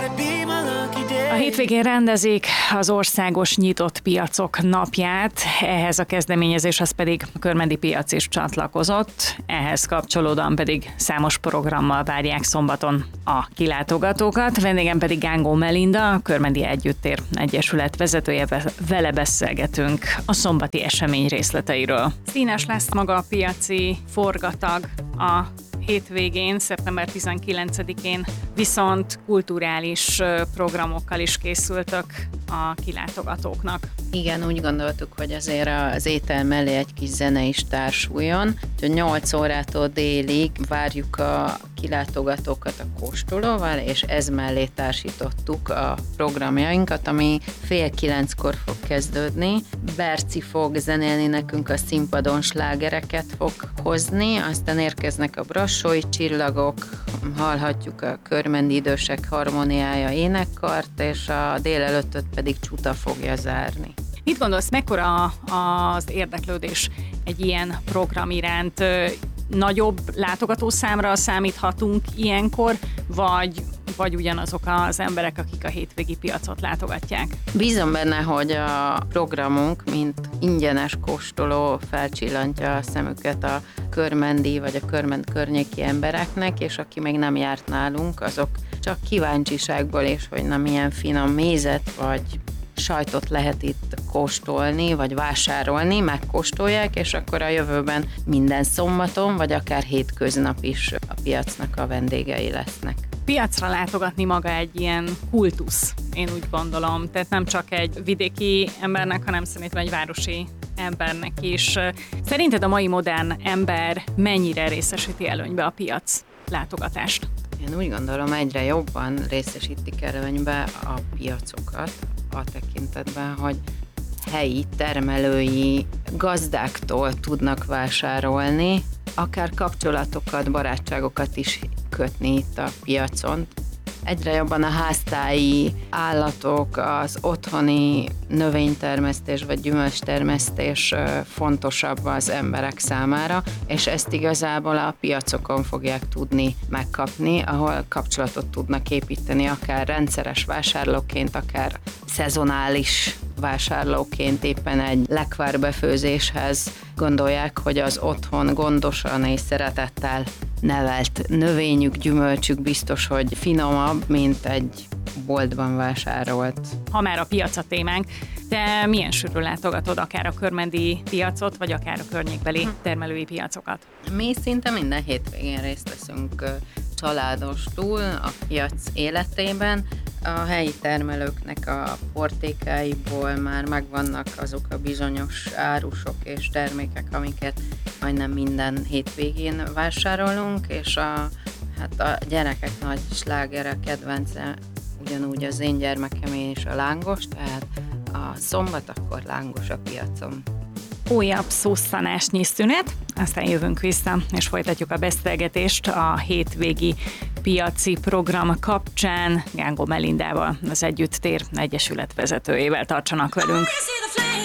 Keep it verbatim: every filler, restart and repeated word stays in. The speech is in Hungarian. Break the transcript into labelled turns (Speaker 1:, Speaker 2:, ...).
Speaker 1: A hétvégén rendezik az országos nyitott piacok napját, ehhez a kezdeményezéshez pedig a körmendi piac is csatlakozott, ehhez kapcsolódóan pedig számos programmal várják szombaton a kilátogatókat. Vendégem pedig Gángó Melinda, a Körmendi Együttér Egyesület vezetője, vele beszélgetünk a szombati esemény részleteiről. Színes lesz maga a piaci forgatag a hétvégén, szeptember tizenkilencedikén, viszont kulturális programokkal is készültök a kilátogatóknak.
Speaker 2: Igen, úgy gondoltuk, hogy azért az étel mellé egy kis zene is társuljon. nyolc órától délig várjuk a kilátogatókat a kóstolóval, és ez mellé társítottuk a programjainkat, ami fél kilenckor fog kezdődni. Berci fog zenélni nekünk, a színpadon slágereket fog hozni, aztán érkeznek a brassói csillagok, hallhatjuk a körmendi idősek harmóniája énekkart, és a délelőttöt pedig Csuta fogja zárni.
Speaker 1: Mit gondolsz, mekkora az érdeklődés egy ilyen program iránt? Nagyobb látogatószámra számíthatunk ilyenkor, vagy, vagy ugyanazok az emberek, akik a hétvégi piacot látogatják?
Speaker 2: Bízom benne, hogy a programunk, mint ingyenes kóstoló felcsillantja a szemüket a körmendi vagy a körmend környéki embereknek, és aki még nem járt nálunk, azok csak kíváncsiságból, és hogy na milyen finom mézet vagy sajtot lehet itt kóstolni, vagy vásárolni, megkóstolják, és akkor a jövőben minden szombaton, vagy akár hétköznap is a piacnak a vendégei lesznek.
Speaker 1: Piacra látogatni maga egy ilyen kultusz, én úgy gondolom. Tehát nem csak egy vidéki embernek, hanem szerintem egy városi embernek is. Szerinted a mai modern ember mennyire részesíti előnybe a piac látogatást?
Speaker 2: Én úgy gondolom, egyre jobban részesítik előnybe a piacokat, a tekintetben, hogy helyi termelői gazdáktól tudnak vásárolni, akár kapcsolatokat, barátságokat is kötni itt a piacon. Egyre jobban a háztáji állatok, az otthoni növénytermesztés vagy gyümölcstermesztés fontosabb az emberek számára, és ezt igazából a piacokon fogják tudni megkapni, ahol kapcsolatot tudnak építeni, akár rendszeres vásárlóként, akár szezonális vásárlóként, éppen egy lekvárbefőzéshez gondolják, hogy az otthon gondosan és szeretettel nevelt növényük, gyümölcsük biztos, hogy finomabb, mint egy boltban vásárolt.
Speaker 1: Ha már a piac a témánk, te milyen sűrűn látogatod akár a körmendi piacot, vagy akár a környékbeli termelői piacokat?
Speaker 2: Mi szinte minden hétvégén részt veszünk családostul a piac életében. A helyi termelőknek a portékáiból már megvannak azok a bizonyos árusok és termékek, amiket majdnem minden hétvégén vásárolunk, és a, hát a gyerekek nagy slágere, kedvence ugyanúgy az én gyermekem és a lángos, tehát a szombat akkor lángos a piacon.
Speaker 1: Újabb szószanásnyi szünet, aztán jövünk vissza, és folytatjuk a beszélgetést a hétvégi piaci program kapcsán Gángó Melindával, az Együttér Egyesület vezetőjével. Tartsanak velünk!